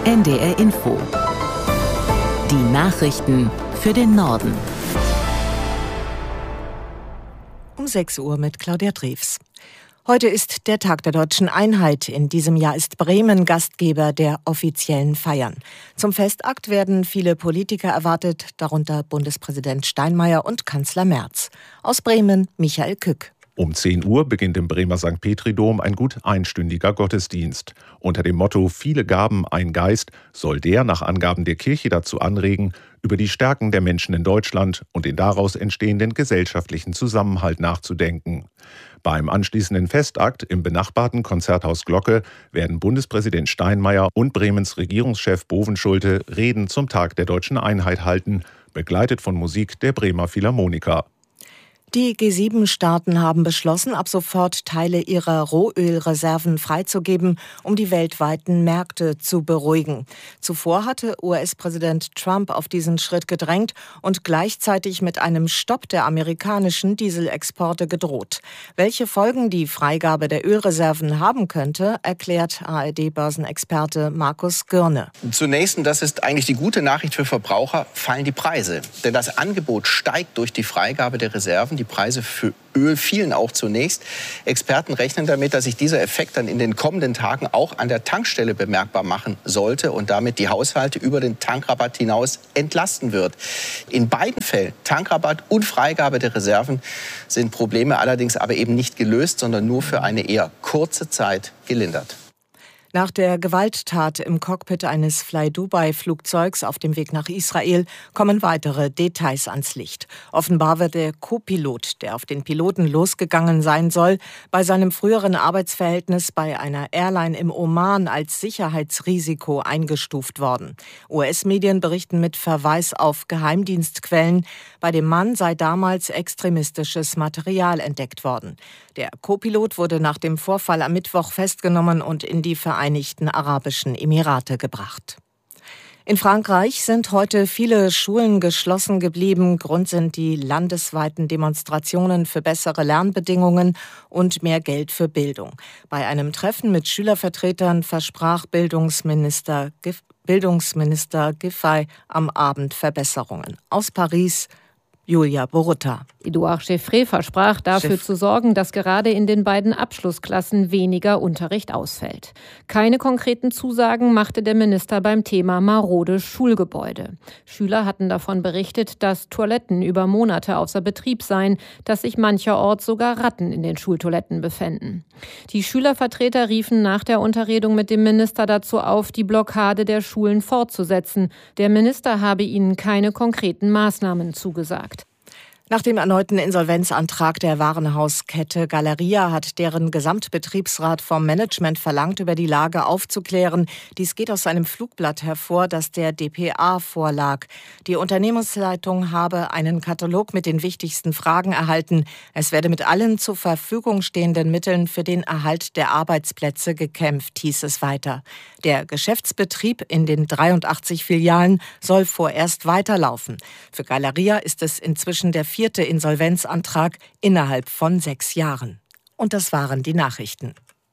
NDR Info. Die Nachrichten für den Norden. Um 6 Uhr mit Claudia Drews. Heute ist der Tag der Deutschen Einheit. In diesem Jahr ist Bremen Gastgeber der offiziellen Feiern. Zum Festakt werden viele Politiker erwartet, darunter Bundespräsident Steinmeier und Kanzler Merz. Aus Bremen Michael Kück. Um 10 Uhr beginnt im Bremer St. Petri-Dom ein gut einstündiger Gottesdienst. Unter dem Motto »Viele Gaben, ein Geist« soll der nach Angaben der Kirche dazu anregen, über die Stärken der Menschen in Deutschland und den daraus entstehenden gesellschaftlichen Zusammenhalt nachzudenken. Beim anschließenden Festakt im benachbarten Konzerthaus Glocke werden Bundespräsident Steinmeier und Bremens Regierungschef Bovenschulte Reden zum Tag der Deutschen Einheit halten, begleitet von Musik der Bremer Philharmoniker. Die G7-Staaten haben beschlossen, ab sofort Teile ihrer Rohölreserven freizugeben, um die weltweiten Märkte zu beruhigen. Zuvor hatte US-Präsident Trump auf diesen Schritt gedrängt und gleichzeitig mit einem Stopp der amerikanischen Dieselexporte gedroht. Welche Folgen die Freigabe der Ölreserven haben könnte, erklärt ARD-Börsenexperte Markus Gürne. Zunächst, und das ist eigentlich die gute Nachricht für Verbraucher, fallen die Preise. Denn das Angebot steigt durch die Freigabe der Reserven. Die Preise für Öl fielen auch zunächst. Experten rechnen damit, dass sich dieser Effekt dann in den kommenden Tagen auch an der Tankstelle bemerkbar machen sollte und damit die Haushalte über den Tankrabatt hinaus entlasten wird. In beiden Fällen, Tankrabatt und Freigabe der Reserven, sind Probleme allerdings aber eben nicht gelöst, sondern nur für eine eher kurze Zeit gelindert. Nach der Gewalttat im Cockpit eines Fly-Dubai-Flugzeugs auf dem Weg nach Israel kommen weitere Details ans Licht. Offenbar wird der Co-Pilot, der auf den Piloten losgegangen sein soll, bei seinem früheren Arbeitsverhältnis bei einer Airline im Oman als Sicherheitsrisiko eingestuft worden. US-Medien berichten mit Verweis auf Geheimdienstquellen, bei dem Mann sei damals extremistisches Material entdeckt worden. Der Co-Pilot wurde nach dem Vorfall am Mittwoch festgenommen und in die Vereinigten Arabischen Emirate gebracht. In Frankreich sind heute viele Schulen geschlossen geblieben. Grund sind die landesweiten Demonstrationen für bessere Lernbedingungen und mehr Geld für Bildung. Bei einem Treffen mit Schülervertretern versprach Bildungsminister Giffey am Abend Verbesserungen. Aus Paris Julia Borutta. Edouard Chevré versprach dafür zu sorgen, dass gerade in den beiden Abschlussklassen weniger Unterricht ausfällt. Keine konkreten Zusagen machte der Minister beim Thema marode Schulgebäude. Schüler hatten davon berichtet, dass Toiletten über Monate außer Betrieb seien, dass sich mancherorts sogar Ratten in den Schultoiletten befänden. Die Schülervertreter riefen nach der Unterredung mit dem Minister dazu auf, die Blockade der Schulen fortzusetzen. Der Minister habe ihnen keine konkreten Maßnahmen zugesagt. Nach dem erneuten Insolvenzantrag der Warenhauskette Galeria hat deren Gesamtbetriebsrat vom Management verlangt, über die Lage aufzuklären. Dies geht aus einem Flugblatt hervor, das der dpa vorlag. Die Unternehmensleitung habe einen Katalog mit den wichtigsten Fragen erhalten. Es werde mit allen zur Verfügung stehenden Mitteln für den Erhalt der Arbeitsplätze gekämpft, hieß es weiter. Der Geschäftsbetrieb in den 83 Filialen soll vorerst weiterlaufen. Für Galeria ist es inzwischen der 4. Insolvenzantrag innerhalb von 6 Jahren. Und das waren die Nachrichten.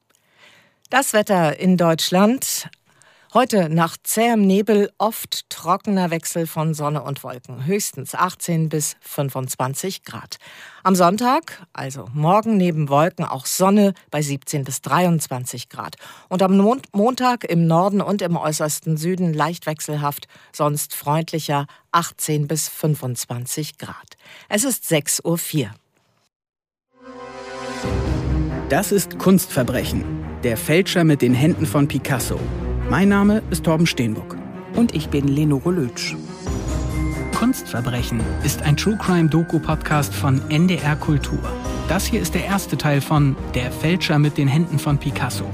Das Wetter in Deutschland. Heute nach zähem Nebel oft trockener Wechsel von Sonne und Wolken. Höchstens 18 bis 25 Grad. Am Sonntag, also morgen neben Wolken auch Sonne bei 17 bis 23 Grad. Und am Montag im Norden und im äußersten Süden leicht wechselhaft, sonst freundlicher 18 bis 25 Grad. Es ist 6:04 Uhr. Das ist Kunstverbrechen. Der Fälscher mit den Händen von Picasso. Mein Name ist Torben Steenbuck. Und ich bin Lenore Lötsch. Kunstverbrechen ist ein True-Crime-Doku-Podcast von NDR Kultur. Das hier ist der erste Teil von Der Fälscher mit den Händen von Picasso.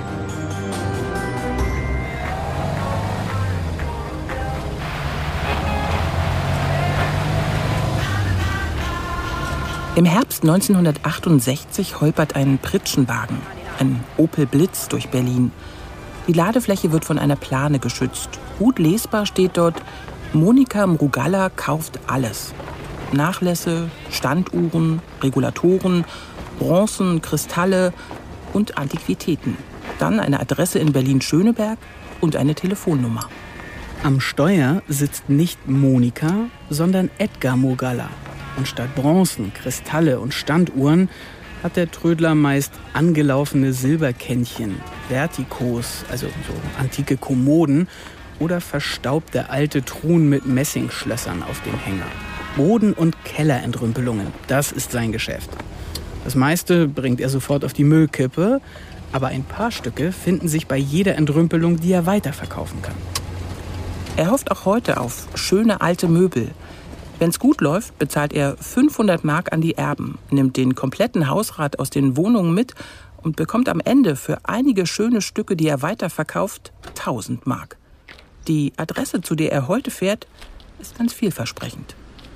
Im Herbst 1968 holpert ein Pritschenwagen, ein Opel Blitz, durch Berlin. Die Ladefläche wird von einer Plane geschützt. Gut lesbar steht dort: Monika Mrugalla kauft alles. Nachlässe, Standuhren, Regulatoren, Bronzen, Kristalle und Antiquitäten. Dann eine Adresse in Berlin-Schöneberg, und eine Telefonnummer. Am Steuer sitzt nicht Monika, sondern Edgar Murgalla. Und statt Bronzen, Kristalle und Standuhren hat der Trödler meist angelaufene Silberkännchen, Vertikos, also so antike Kommoden oder verstaubte alte Truhen mit Messingschlössern auf dem Hänger. Boden- und Kellerentrümpelungen, das ist sein Geschäft. Das meiste bringt er sofort auf die Müllkippe, aber ein paar Stücke finden sich bei jeder Entrümpelung, die er weiterverkaufen kann. Er hofft auch heute auf schöne alte Möbel. Wenn's gut läuft, bezahlt er 500 Mark an die Erben, nimmt den kompletten Hausrat aus den Wohnungen mit und bekommt am Ende für einige schöne Stücke, die er weiterverkauft, 1000 Mark. Die Adresse, zu der er heute fährt, ist ganz vielversprechend.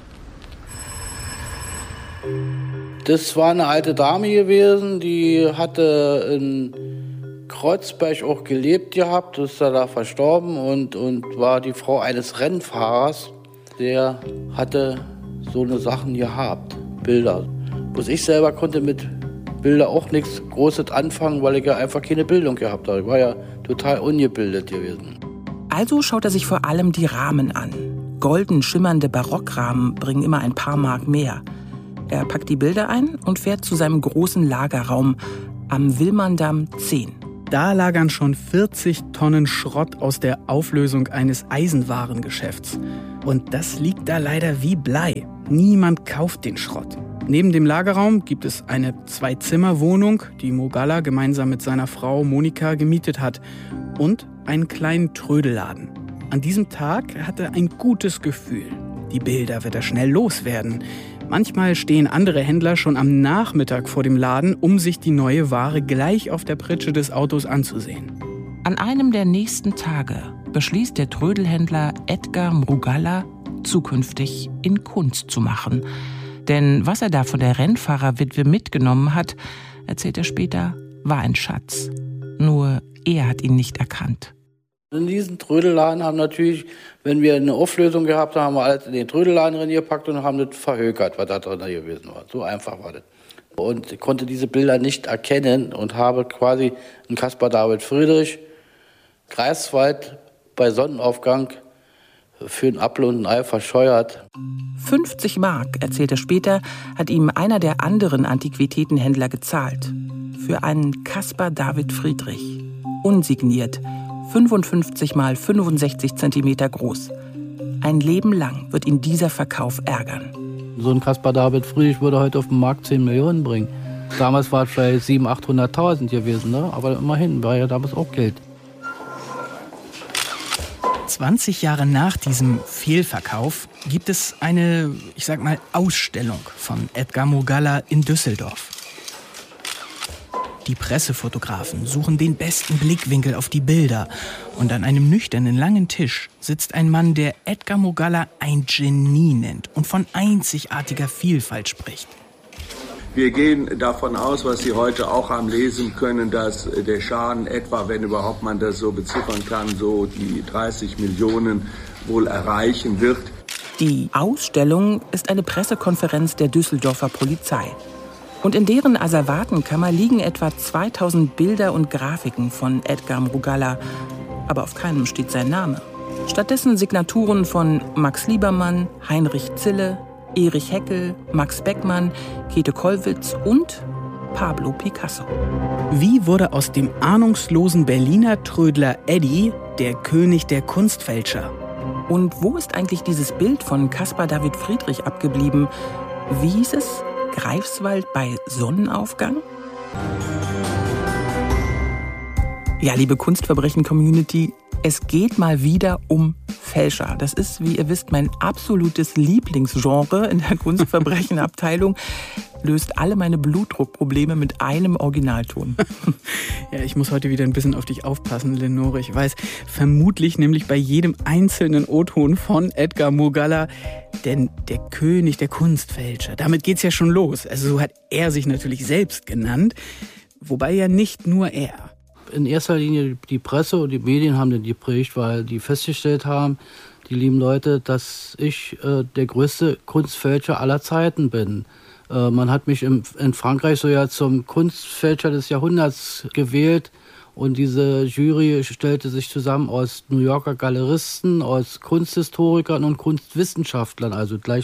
Das war eine alte Dame gewesen, die hatte in Kreuzberg auch gelebt gehabt, ist da verstorben und war die Frau eines Rennfahrers. Der hatte so eine Sachen gehabt, Bilder. Bloß ich selber konnte mit Bildern auch nichts Großes anfangen, weil ich ja einfach keine Bildung gehabt habe. Ich war ja total ungebildet gewesen. Also schaut er sich vor allem die Rahmen an. Golden schimmernde Barockrahmen bringen immer ein paar Mark mehr. Er packt die Bilder ein und fährt zu seinem großen Lagerraum am Willmanndamm 10. Da lagern schon 40 Tonnen Schrott aus der Auflösung eines Eisenwarengeschäfts. Und das liegt da leider wie Blei. Niemand kauft den Schrott. Neben dem Lagerraum gibt es eine 2-Zimmer-Wohnung, die Murgalla gemeinsam mit seiner Frau Monika gemietet hat. Und einen kleinen Trödelladen. An diesem Tag hat er ein gutes Gefühl. Die Bilder wird er schnell loswerden. Manchmal stehen andere Händler schon am Nachmittag vor dem Laden, um sich die neue Ware gleich auf der Pritsche des Autos anzusehen. An einem der nächsten Tage beschließt der Trödelhändler Edgar Murgalla, zukünftig in Kunst zu machen. Denn was er da von der Rennfahrerwitwe mitgenommen hat, erzählt er später, war ein Schatz. Nur er hat ihn nicht erkannt. In diesen Trödelladen haben natürlich, wenn wir eine Auflösung gehabt haben, haben wir alles in den Trödelladen reingepackt und haben das verhökert, was da drin gewesen war. So einfach war das. Und ich konnte diese Bilder nicht erkennen und habe quasi einen Caspar David Friedrich, Greifswald bei Sonnenaufgang für einen Apfel und ein Ei verscheuert. 50 Mark, erzählt er später, hat ihm einer der anderen Antiquitätenhändler gezahlt. Für einen Caspar David Friedrich. Unsigniert, 55 mal 65 Zentimeter groß. Ein Leben lang wird ihn dieser Verkauf ärgern. So ein Caspar David Friedrich würde heute auf dem Markt 10 Millionen bringen. Damals war es vielleicht 700.000, 800.000 gewesen, ne? Aber immerhin war ja damals auch Geld. 20 Jahre nach diesem Fehlverkauf gibt es eine, Ausstellung von Edgar Murgalla in Düsseldorf. Die Pressefotografen suchen den besten Blickwinkel auf die Bilder. Und an einem nüchternen, langen Tisch sitzt ein Mann, der Edgar Murgalla ein Genie nennt und von einzigartiger Vielfalt spricht. Wir gehen davon aus, was Sie heute auch haben lesen können, dass der Schaden etwa, wenn überhaupt man das so beziffern kann, so die 30 Millionen wohl erreichen wird. Die Ausstellung ist eine Pressekonferenz der Düsseldorfer Polizei. Und in deren Asservatenkammer liegen etwa 2000 Bilder und Grafiken von Edgar Murgalla. Aber auf keinem steht sein Name. Stattdessen Signaturen von Max Liebermann, Heinrich Zille, Erich Heckel, Max Beckmann, Käthe Kollwitz und Pablo Picasso. Wie wurde aus dem ahnungslosen Berliner Trödler Eddie der König der Kunstfälscher? Und wo ist eigentlich dieses Bild von Caspar David Friedrich abgeblieben? Wie hieß es? Greifswald bei Sonnenaufgang? Ja, liebe Kunstverbrechen-Community, es geht mal wieder um Fälscher. Das ist, wie ihr wisst, mein absolutes Lieblingsgenre in der Kunstverbrechen-Abteilung. Löst alle meine Blutdruckprobleme mit einem Originalton. Ja, ich muss heute wieder ein bisschen auf dich aufpassen, Lenore. Ich weiß, vermutlich nämlich bei jedem einzelnen O-Ton von Edgar Murgalla, denn der König der Kunstfälscher, damit geht's ja schon los. Also so hat er sich natürlich selbst genannt, wobei ja nicht nur er. In erster Linie die Presse und die Medien haben den geprägt, weil die festgestellt haben, die lieben Leute, dass ich der größte Kunstfälscher aller Zeiten bin. Man hat mich in Frankreich so ja zum Kunstfälscher des Jahrhunderts gewählt Und diese Jury stellte sich zusammen aus New Yorker Galeristen, aus Kunsthistorikern und Kunstwissenschaftlern, also gleich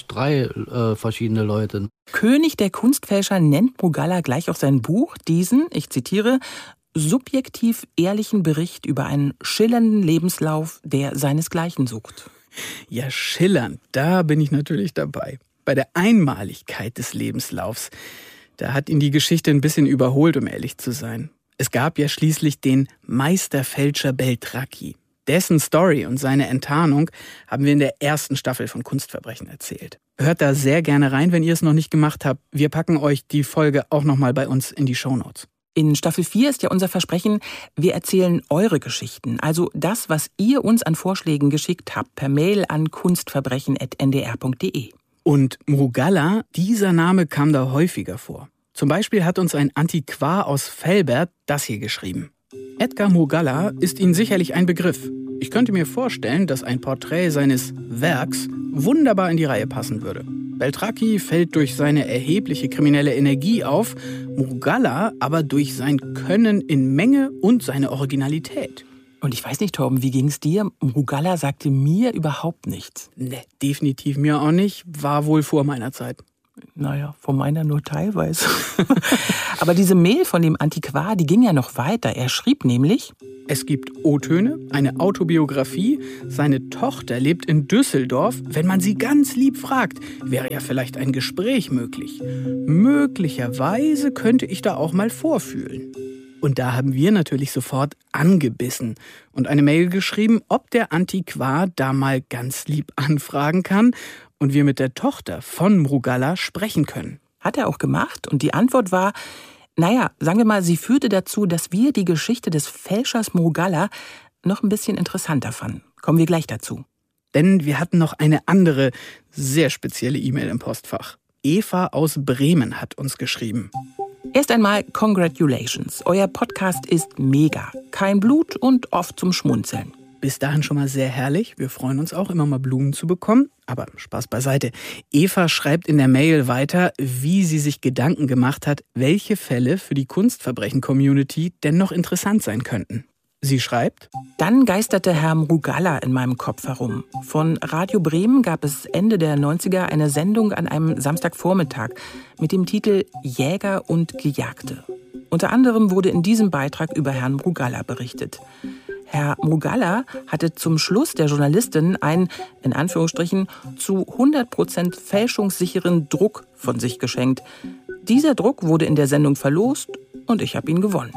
3 verschiedene Leute. König der Kunstfälscher nennt Mrugalla gleich auch sein Buch diesen, ich zitiere, subjektiv ehrlichen Bericht über einen schillernden Lebenslauf, der seinesgleichen sucht. Ja, schillernd, da bin ich natürlich dabei. Bei der Einmaligkeit des Lebenslaufs, da hat ihn die Geschichte ein bisschen überholt, um ehrlich zu sein. Es gab ja schließlich den Meisterfälscher Beltracchi. Dessen Story und seine Enttarnung haben wir in der ersten Staffel von Kunstverbrechen erzählt. Hört da sehr gerne rein, wenn ihr es noch nicht gemacht habt. Wir packen euch die Folge auch nochmal bei uns in die Shownotes. In Staffel 4 ist ja unser Versprechen, wir erzählen eure Geschichten. Also das, was ihr uns an Vorschlägen geschickt habt, per Mail an kunstverbrechen@ndr.de. Und Mrugalla, dieser Name kam da häufiger vor. Zum Beispiel hat uns ein Antiquar aus Velbert das hier geschrieben. Edgar Mrugalla ist Ihnen sicherlich ein Begriff. Ich könnte mir vorstellen, dass ein Porträt seines Werks wunderbar in die Reihe passen würde. Beltracchi fällt durch seine erhebliche kriminelle Energie auf, Mrugalla aber durch sein Können in Menge und seine Originalität. Und ich weiß nicht, Torben, wie ging's dir? Mrugalla sagte mir überhaupt nichts. Ne, definitiv mir auch nicht. War wohl vor meiner Zeit. Naja, von meiner nur teilweise. Aber diese Mail von dem Antiquar, die ging ja noch weiter. Er schrieb nämlich: Es gibt O-Töne, eine Autobiografie. Seine Tochter lebt in Düsseldorf. Wenn man sie ganz lieb fragt, wäre ja vielleicht ein Gespräch möglich. Möglicherweise könnte ich da auch mal vorfühlen. Und da haben wir natürlich sofort angebissen und eine Mail geschrieben, ob der Antiquar da mal ganz lieb anfragen kann und wir mit der Tochter von Mrugalla sprechen können. Hat er auch gemacht und die Antwort war, naja, sagen wir mal, sie führte dazu, dass wir die Geschichte des Fälschers Mrugalla noch ein bisschen interessanter fanden. Kommen wir gleich dazu. Denn wir hatten noch eine andere, sehr spezielle E-Mail im Postfach. Eva aus Bremen hat uns geschrieben. Erst einmal Congratulations. Euer Podcast ist mega. Kein Blut und oft zum Schmunzeln. Bis dahin schon mal sehr herrlich. Wir freuen uns auch, immer mal Blumen zu bekommen. Aber Spaß beiseite. Eva schreibt in der Mail weiter, wie sie sich Gedanken gemacht hat, welche Fälle für die Kunstverbrechen-Community denn noch interessant sein könnten. Sie schreibt: Dann geisterte Herr Mrugalla in meinem Kopf herum. Von Radio Bremen gab es Ende der 90er eine Sendung an einem Samstagvormittag mit dem Titel Jäger und Gejagte. Unter anderem wurde in diesem Beitrag über Herrn Mrugalla berichtet. Herr Mrugalla hatte zum Schluss der Journalistin einen, in Anführungsstrichen, zu 100% fälschungssicheren Druck von sich geschenkt. Dieser Druck wurde in der Sendung verlost und ich habe ihn gewonnen.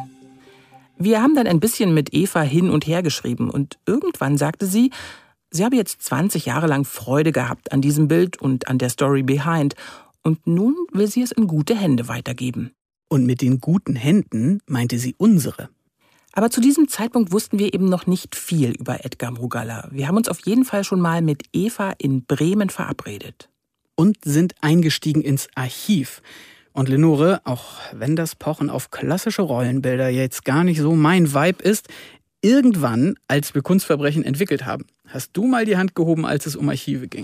Wir haben dann ein bisschen mit Eva hin und her geschrieben und irgendwann sagte sie, sie habe jetzt 20 Jahre lang Freude gehabt an diesem Bild und an der Story behind und nun will sie es in gute Hände weitergeben. Und mit den guten Händen meinte sie unsere. Aber zu diesem Zeitpunkt wussten wir eben noch nicht viel über Edgar Mrugalla. Wir haben uns auf jeden Fall schon mal mit Eva in Bremen verabredet. Und sind eingestiegen ins Archiv. Und Lenore, auch wenn das Pochen auf klassische Rollenbilder jetzt gar nicht so mein Vibe ist, irgendwann, als wir Kunstverbrechen entwickelt haben, hast du mal die Hand gehoben, als es um Archive ging.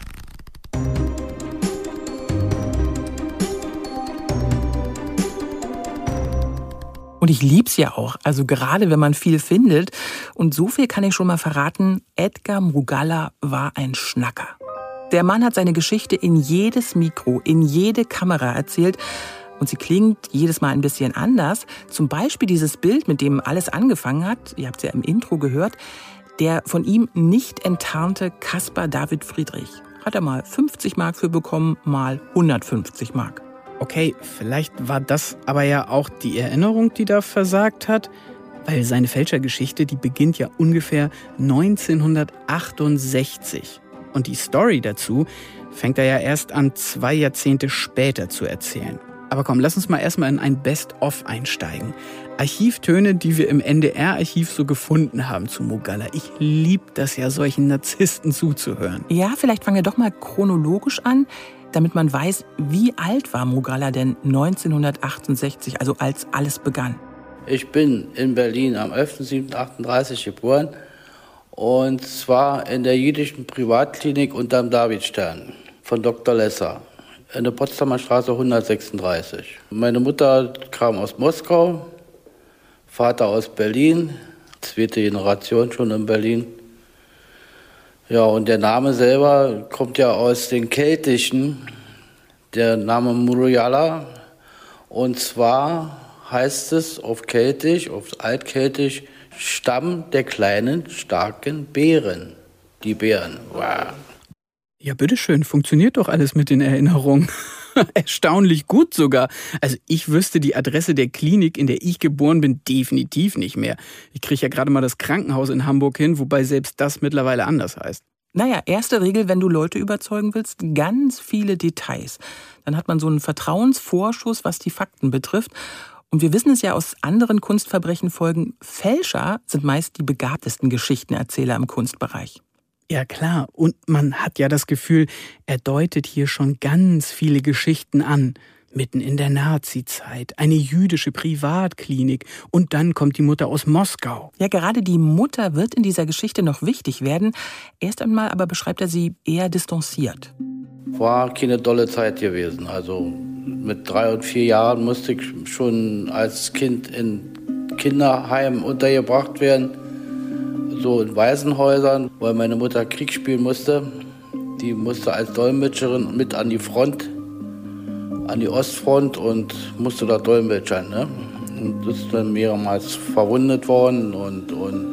Und ich lieb's ja auch, also gerade wenn man viel findet. Und so viel kann ich schon mal verraten, Edgar Mrugalla war ein Schnacker. Der Mann hat seine Geschichte in jedes Mikro, in jede Kamera erzählt. Und sie klingt jedes Mal ein bisschen anders. Zum Beispiel dieses Bild, mit dem alles angefangen hat, ihr habt es ja im Intro gehört, der von ihm nicht enttarnte Caspar David Friedrich. Hat er mal 50 Mark für bekommen, mal 150 Mark. Okay, vielleicht war das aber ja auch die Erinnerung, die da versagt hat. Weil seine Fälschergeschichte, die beginnt ja ungefähr 1968. Und die Story dazu fängt er ja erst an 2 Jahrzehnte später zu erzählen. Aber komm, lass uns mal erstmal in ein Best-of einsteigen. Archivtöne, die wir im NDR-Archiv so gefunden haben zu Mrugalla. Ich liebe das ja, solchen Narzissten zuzuhören. Ja, vielleicht fangen wir doch mal chronologisch an, damit man weiß, wie alt war Mrugalla denn 1968, also als alles begann. Ich bin in Berlin am 11.07.38 geboren. Und zwar in der jüdischen Privatklinik unterm Davidstern von Dr. Lesser in der Potsdamer Straße 136. Meine Mutter kam aus Moskau, Vater aus Berlin, zweite Generation schon in Berlin. Ja, und der Name selber kommt ja aus den Keltischen, der Name Muriala. Und zwar heißt es auf Keltisch, auf Altkeltisch, Stamm der kleinen, starken Bären. Die Bären. Wow. Ja, bitteschön, funktioniert doch alles mit den Erinnerungen. Erstaunlich gut sogar. Also ich wüsste die Adresse der Klinik, in der ich geboren bin, definitiv nicht mehr. Ich kriege ja gerade mal das Krankenhaus in Hamburg hin, wobei selbst das mittlerweile anders heißt. Naja, erste Regel, wenn du Leute überzeugen willst, ganz viele Details. Dann hat man so einen Vertrauensvorschuss, was die Fakten betrifft. Und wir wissen es ja aus anderen Kunstverbrechenfolgen, Fälscher sind meist die begabtesten Geschichtenerzähler im Kunstbereich. Ja klar, und man hat ja das Gefühl, er deutet hier schon ganz viele Geschichten an. Mitten in der Nazi-Zeit, eine jüdische Privatklinik und dann kommt die Mutter aus Moskau. Ja, gerade die Mutter wird in dieser Geschichte noch wichtig werden. Erst einmal aber beschreibt er sie eher distanziert. War keine dolle Zeit gewesen. Also mit 3 und 4 Jahren musste ich schon als Kind in Kinderheim untergebracht werden. So in Waisenhäusern, weil meine Mutter Krieg spielen musste. Die musste als Dolmetscherin mit an die Front, an die Ostfront und musste da dolmetschern. Ne? Und ist dann mehrmals verwundet worden. Und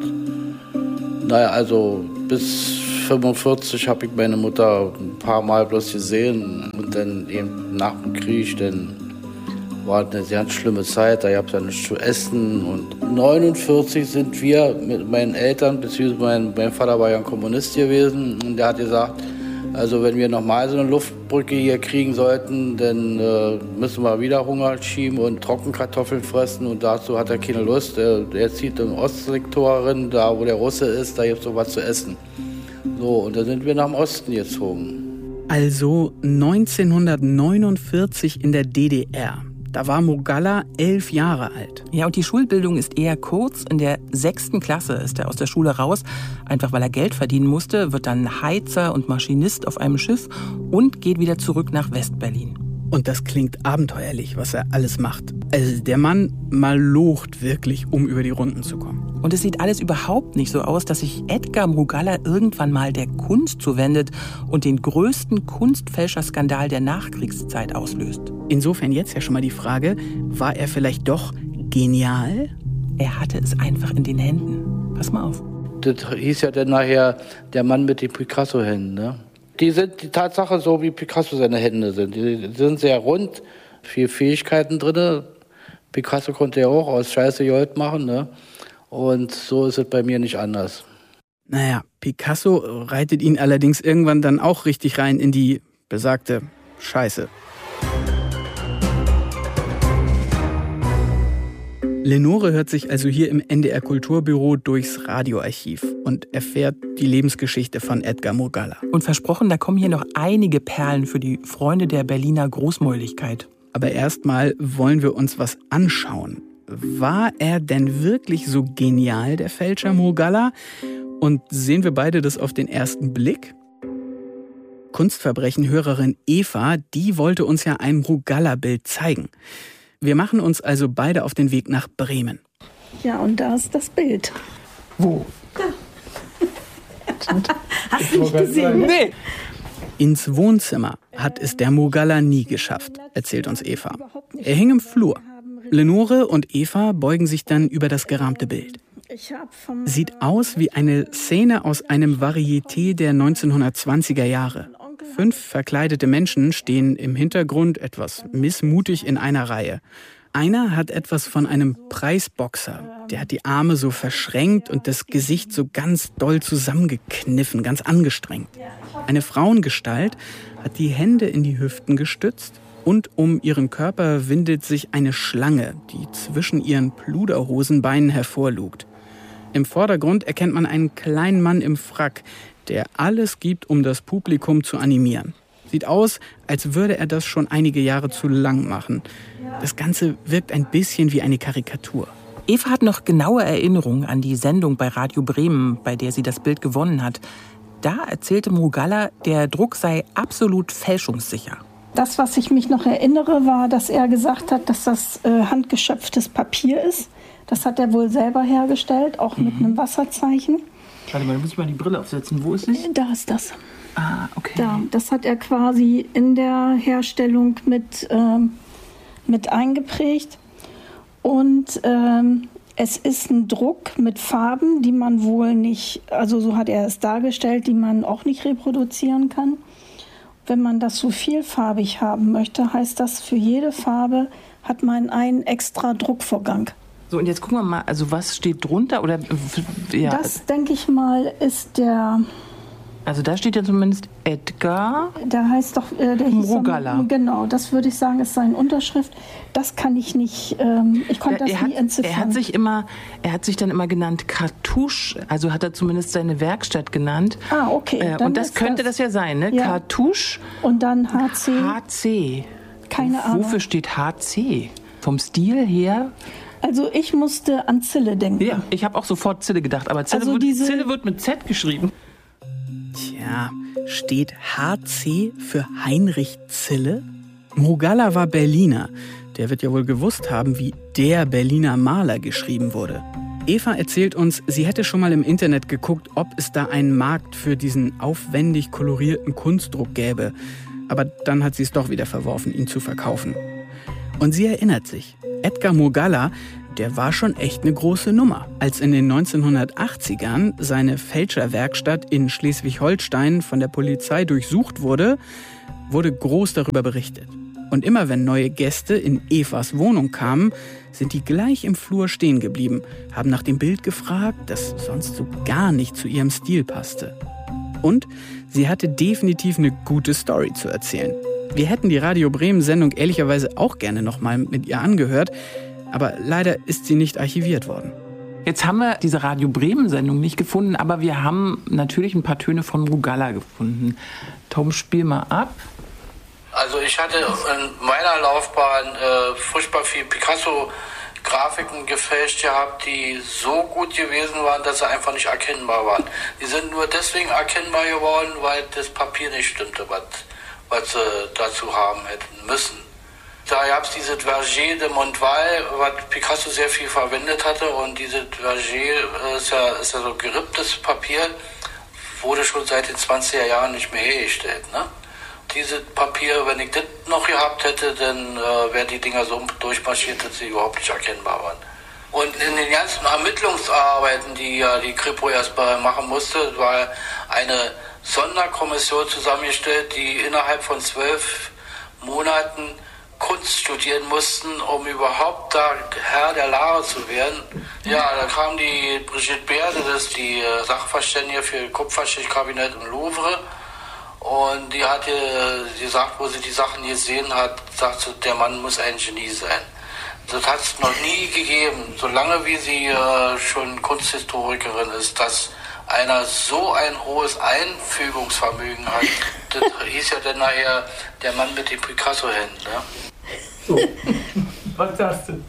naja, also bis 45 habe ich meine Mutter ein paar Mal bloß gesehen. Und dann eben nach dem Krieg, dann war eine sehr schlimme Zeit, da gab es ja nichts zu essen. Und 1949 sind wir mit meinen Eltern, beziehungsweise mein Vater war ja ein Kommunist gewesen, und der hat gesagt, also wenn wir nochmal so eine Luftbrücke hier kriegen sollten, dann müssen wir wieder Hunger schieben und Trockenkartoffeln fressen, und dazu hat er keine Lust. Er zieht im Ostsektor rein, da wo der Russe ist, da gibt es noch was zu essen. So, und dann sind wir nach dem Osten gezogen. Also 1949 in der DDR. Da war Murgalla 11 Jahre alt. Ja, und die Schulbildung ist eher kurz. In der 6. Klasse ist er aus der Schule raus. Einfach weil er Geld verdienen musste, wird dann Heizer und Maschinist auf einem Schiff und geht wieder zurück nach Westberlin. Und das klingt abenteuerlich, was er alles macht. Also der Mann malocht wirklich, um über die Runden zu kommen. Und es sieht alles überhaupt nicht so aus, dass sich Edgar Murgalla irgendwann mal der Kunst zuwendet und den größten Kunstfälscherskandal der Nachkriegszeit auslöst. Insofern jetzt ja schon mal die Frage, war er vielleicht doch genial? Er hatte es einfach in den Händen. Pass mal auf. Das hieß ja dann nachher der Mann mit den Picasso-Händen, ne? Die sind die Tatsache so, wie Picasso seine Hände sind. Die sind sehr rund, viel Fähigkeiten drin. Picasso konnte ja auch aus Scheiße Gold machen, ne? Und so ist es bei mir nicht anders. Naja, Picasso reitet ihn allerdings irgendwann dann auch richtig rein in die besagte Scheiße. Lenore hört sich also hier im NDR Kulturbüro durchs Radioarchiv und erfährt die Lebensgeschichte von Edgar Murgalla. Und versprochen, da kommen hier noch einige Perlen für die Freunde der Berliner Großmäuligkeit. Aber erstmal wollen wir uns was anschauen. War er denn wirklich so genial, der Fälscher Murgalla? Und sehen wir beide das auf den ersten Blick? Kunstverbrechen-Hörerin Eva, die wollte uns ja ein Murgalla-Bild zeigen. Wir machen uns also beide auf den Weg nach Bremen. Ja, und da ist das Bild. Wo? Da. Hast du nicht gesehen? Nee. Ins Wohnzimmer hat es der Murgalla nie geschafft, erzählt uns Eva. Er hing im Flur. Lenore und Eva beugen sich dann über das gerahmte Bild. Sieht aus wie eine Szene aus einem Varieté der 1920er Jahre. 5 verkleidete Menschen stehen im Hintergrund etwas missmutig in einer Reihe. Einer hat etwas von einem Preisboxer. Der hat die Arme so verschränkt und das Gesicht so ganz doll zusammengekniffen, ganz angestrengt. Eine Frauengestalt hat die Hände in die Hüften gestützt und um ihren Körper windet sich eine Schlange, die zwischen ihren Pluderhosenbeinen hervorlugt. Im Vordergrund erkennt man einen kleinen Mann im Frack, der alles gibt, um das Publikum zu animieren. Sieht aus, als würde er das schon einige Jahre zu lang machen. Das Ganze wirkt ein bisschen wie eine Karikatur. Eva hat noch genaue Erinnerungen an die Sendung bei Radio Bremen, bei der sie das Bild gewonnen hat. Da erzählte Murgalla, der Druck sei absolut fälschungssicher. Das, was ich mich noch erinnere, war, dass er gesagt hat, dass das handgeschöpftes Papier ist, Das hat er wohl selber hergestellt, auch mit einem Wasserzeichen. Warte mal, da muss ich mal die Brille aufsetzen. Wo ist es? Da ist das. Ah, okay. Da, das hat er quasi in der Herstellung mit eingeprägt. Und es ist ein Druck mit Farben, die man wohl nicht, also so hat er es dargestellt, die man auch nicht reproduzieren kann. Wenn man das so vielfarbig haben möchte, heißt das, für jede Farbe hat man einen extra Druckvorgang. So, und jetzt gucken wir mal, also was steht drunter? Oder, ja. Das, denke ich mal, ist der... Also da steht ja zumindest Edgar. Der heißt doch... der Mrugalla. hieß, genau, das würde ich sagen, ist seine Unterschrift. Das kann ich nicht... ich konnte das nie entziffern. Er hat sich dann immer genannt Cartouche, also hat er zumindest seine Werkstatt genannt. Ah, okay. Und das könnte das ja sein, ne? Ja. Cartouche. Und dann HC. HC. Keine Ahnung. Wofür steht HC? Vom Stil her... Also ich musste an Zille denken. Ja, ich habe auch sofort Zille gedacht, aber Zille wird mit Z geschrieben. Tja, steht HC für Heinrich Zille? Mrugalla war Berliner. Der wird ja wohl gewusst haben, wie der Berliner Maler geschrieben wurde. Eva erzählt uns, sie hätte schon mal im Internet geguckt, ob es da einen Markt für diesen aufwendig kolorierten Kunstdruck gäbe. Aber dann hat sie es doch wieder verworfen, ihn zu verkaufen. Und sie erinnert sich, Edgar Mrugalla, der war schon echt eine große Nummer. Als in den 1980ern seine Fälscherwerkstatt in Schleswig-Holstein von der Polizei durchsucht wurde, wurde groß darüber berichtet. Und immer wenn neue Gäste in Evas Wohnung kamen, sind die gleich im Flur stehen geblieben, haben nach dem Bild gefragt, das sonst so gar nicht zu ihrem Stil passte. Und sie hatte definitiv eine gute Story zu erzählen. Wir hätten die Radio Bremen-Sendung ehrlicherweise auch gerne nochmal mit ihr angehört, aber leider ist sie nicht archiviert worden. Jetzt haben wir diese Radio Bremen-Sendung nicht gefunden, aber wir haben natürlich ein paar Töne von Mrugalla gefunden. Tom, spiel mal ab. Also ich hatte in meiner Laufbahn furchtbar viel Picasso-Grafiken gefälscht gehabt, die so gut gewesen waren, dass sie einfach nicht erkennbar waren. Die sind nur deswegen erkennbar geworden, weil das Papier nicht stimmte, was sie dazu haben hätten müssen. Da gab es diese Verger de Montval, was Picasso sehr viel verwendet hatte. Und diese Verger ist ja so geripptes Papier, wurde schon seit den 20er Jahren nicht mehr hergestellt. Ne? Diese Papier, wenn ich das noch gehabt hätte, dann wären die Dinger so durchmarschiert, dass sie überhaupt nicht erkennbar waren. Und in den ganzen Ermittlungsarbeiten, die ja die Kripo erstmal machen musste, war eine Sonderkommission zusammengestellt, die innerhalb von 12 Monaten Kunst studieren mussten, um überhaupt da Herr der Lage zu werden. Ja, da kam die Brigitte Berde, das ist die Sachverständige für Kupferstichkabinett im Louvre. Und die hat gesagt, wo sie die Sachen gesehen hat, sagt sie, der Mann muss ein Genie sein. Das hat es noch nie gegeben, solange wie sie schon Kunsthistorikerin ist, dass einer so ein hohes Einfügungsvermögen hat. Das hieß ja dann nachher der Mann mit den Picasso-Händen. Ne? So, was sagst du?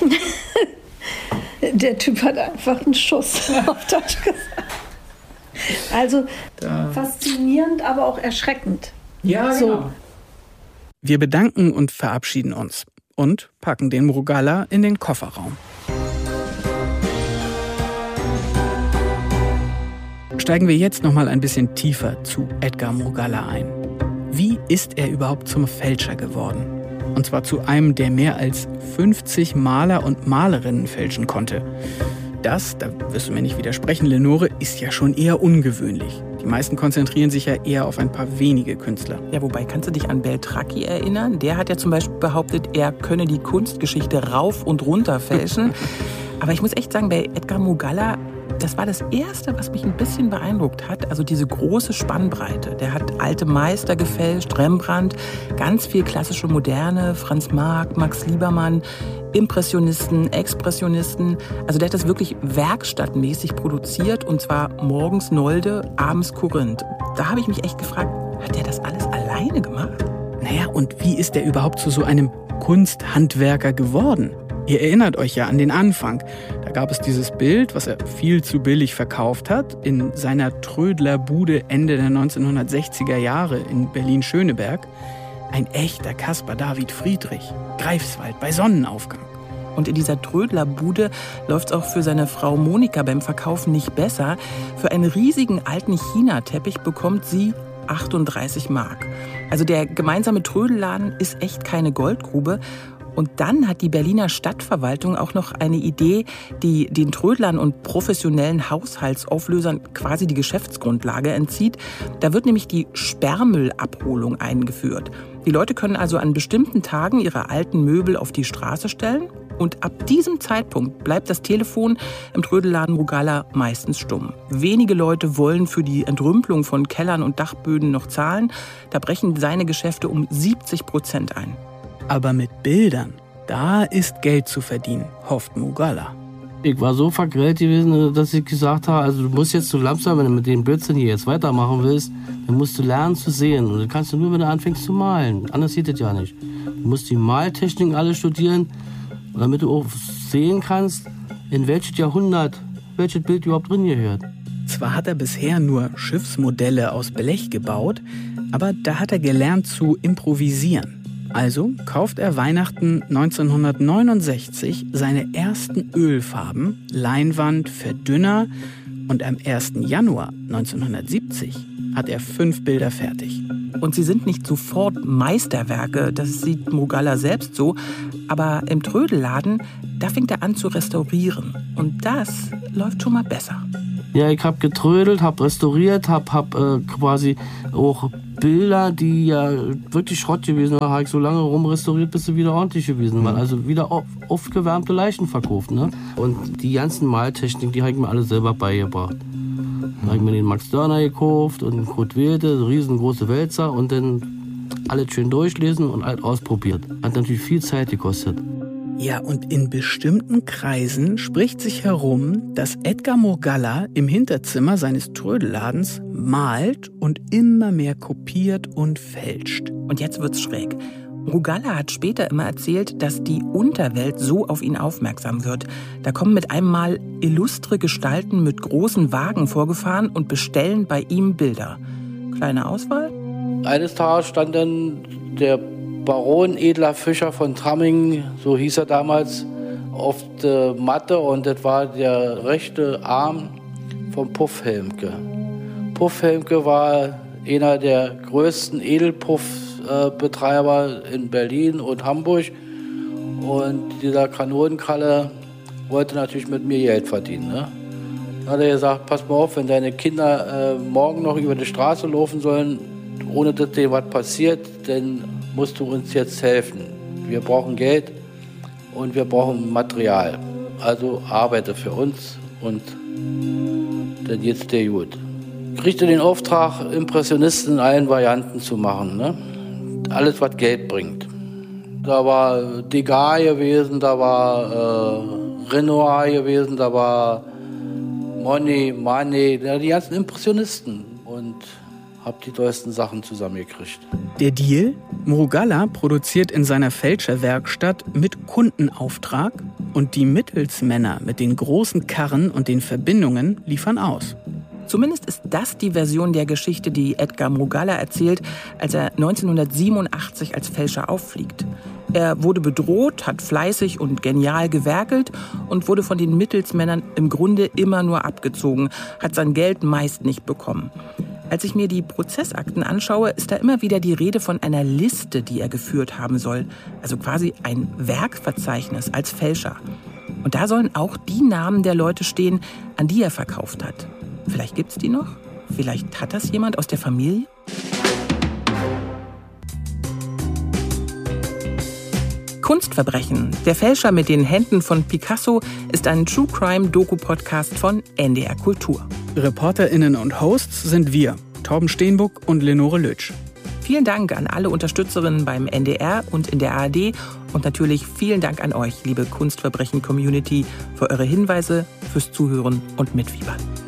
Der Typ hat einfach einen Schuss, auf Deutsch gesagt. Also faszinierend, aber auch erschreckend. Ja, so. genau. Wir bedanken und verabschieden uns und packen den Mrugalla in den Kofferraum. Steigen wir jetzt noch mal ein bisschen tiefer zu Edgar Mrugalla ein. Wie ist er überhaupt zum Fälscher geworden? Und zwar zu einem, der mehr als 50 Maler und Malerinnen fälschen konnte. Das, da wirst du mir nicht widersprechen, Lenore, ist ja schon eher ungewöhnlich. Die meisten konzentrieren sich ja eher auf ein paar wenige Künstler. Ja, wobei, kannst du dich an Beltracchi erinnern? Der hat ja zum Beispiel behauptet, er könne die Kunstgeschichte rauf und runter fälschen. Aber ich muss echt sagen, bei Edgar Mrugalla, das war das Erste, was mich ein bisschen beeindruckt hat. Also diese große Spannbreite. Der hat alte Meister gefälscht, Rembrandt, ganz viel klassische Moderne, Franz Marc, Max Liebermann, Impressionisten, Expressionisten. Also der hat das wirklich werkstattmäßig produziert und zwar morgens Nolde, abends Korinth. Da habe ich mich echt gefragt, hat der das alles alleine gemacht? Naja, und wie ist der überhaupt zu so einem Kunsthandwerker geworden? Ihr erinnert euch ja an den Anfang. Da gab es dieses Bild, was er viel zu billig verkauft hat, in seiner Trödlerbude Ende der 1960er Jahre in Berlin-Schöneberg. Ein echter Caspar David Friedrich, Greifswald bei Sonnenaufgang. Und in dieser Trödlerbude läuft's auch für seine Frau Monika beim Verkaufen nicht besser. Für einen riesigen alten China-Teppich bekommt sie 38 Mark. Also der gemeinsame Trödelladen ist echt keine Goldgrube. Und dann hat die Berliner Stadtverwaltung auch noch eine Idee, die den Trödlern und professionellen Haushaltsauflösern quasi die Geschäftsgrundlage entzieht. Da wird nämlich die Sperrmüllabholung eingeführt. Die Leute können also an bestimmten Tagen ihre alten Möbel auf die Straße stellen. Und ab diesem Zeitpunkt bleibt das Telefon im Trödelladen Rugalla meistens stumm. Wenige Leute wollen für die Entrümpelung von Kellern und Dachböden noch zahlen. Da brechen seine Geschäfte um 70% ein. Aber mit Bildern, da ist Geld zu verdienen, hofft Rugalla. Ich war so vergrellt gewesen, dass ich gesagt habe, also du musst jetzt so langsam, wenn du mit dem Blödsinn hier jetzt weitermachen willst, dann musst du lernen zu sehen. Und das kannst du nur, wenn du anfängst zu malen. Anders geht das ja nicht. Du musst die Maltechniken alle studieren, damit du auch sehen kannst, in welches Jahrhundert welches Bild überhaupt drin gehört. Zwar hat er bisher nur Schiffsmodelle aus Blech gebaut, aber da hat er gelernt zu improvisieren. Also kauft er Weihnachten 1969 seine ersten Ölfarben, Leinwand, Verdünner und am 1. Januar 1970 hat er 5 Bilder fertig. Und sie sind nicht sofort Meisterwerke, das sieht Rugalla selbst so, aber im Trödelladen, da fängt er an zu restaurieren. Und das läuft schon mal besser. Ja, ich habe getrödelt, habe restauriert, habe quasi auch Bilder, die ja wirklich Schrott gewesen waren, habe ich so lange rumrestauriert, bis sie wieder ordentlich gewesen waren. Also wieder aufgewärmte Leichen verkauft. Ne? Und die ganzen Maltechniken, die habe ich mir alle selber beigebracht. Da habe ich mir den Max Dörner gekauft und den Kurt Wilde, riesengroße Wälzer und dann alles schön durchlesen und alles ausprobiert. Hat natürlich viel Zeit gekostet. Ja, und in bestimmten Kreisen spricht sich herum, dass Edgar Rugalla im Hinterzimmer seines Trödelladens malt und immer mehr kopiert und fälscht. Und jetzt wird's schräg. Rugalla hat später immer erzählt, dass die Unterwelt so auf ihn aufmerksam wird. Da kommen mit einem Mal illustre Gestalten mit großen Wagen vorgefahren und bestellen bei ihm Bilder. Kleine Auswahl? Eines Tages stand dann der Baron Edler Fischer von Tramming, so hieß er damals, auf der Matte und das war der rechte Arm von Puff Helmke. Puff Helmke war einer der größten Edelpuff-Betreiber in Berlin und Hamburg und dieser Kanonenkralle wollte natürlich mit mir Geld verdienen. Ne? Dann hat er gesagt, pass mal auf, wenn deine Kinder morgen noch über die Straße laufen sollen, ohne dass dir was passiert, dann musst du uns jetzt helfen. Wir brauchen Geld und wir brauchen Material. Also arbeite für uns und dann geht's dir gut. Kriegte den Auftrag, Impressionisten in allen Varianten zu machen. Ne? Alles, was Geld bringt. Da war Degas gewesen, da war Renoir gewesen, da war Monet, die ganzen Impressionisten. Und habe die tollsten Sachen zusammengekriegt. Der Deal? Rugalla produziert in seiner Fälscherwerkstatt mit Kundenauftrag und die Mittelsmänner mit den großen Karren und den Verbindungen liefern aus. Zumindest ist das die Version der Geschichte, die Edgar Rugalla erzählt, als er 1987 als Fälscher auffliegt. Er wurde bedroht, hat fleißig und genial gewerkelt und wurde von den Mittelsmännern im Grunde immer nur abgezogen, hat sein Geld meist nicht bekommen. Als ich mir die Prozessakten anschaue, ist da immer wieder die Rede von einer Liste, die er geführt haben soll. Also quasi ein Werkverzeichnis als Fälscher. Und da sollen auch die Namen der Leute stehen, an die er verkauft hat. Vielleicht gibt's die noch? Vielleicht hat das jemand aus der Familie? Kunstverbrechen, der Fälscher mit den Händen von Picasso, ist ein True-Crime-Doku-Podcast von NDR Kultur. ReporterInnen und Hosts sind wir, Torben Steenbuck und Lenore Lütsch. Vielen Dank an alle Unterstützerinnen beim NDR und in der ARD und natürlich vielen Dank an euch, liebe Kunstverbrechen-Community, für eure Hinweise, fürs Zuhören und Mitfiebern.